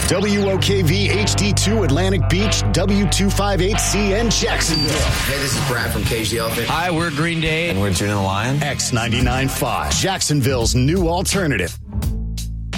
WOKV HD2 Atlantic Beach, W258CN Jacksonville. Hey, this is Brad from Cage the Elephant. Hi, we're Green Day. And we're Juno the Lion. X99.5, Jacksonville's new alternative.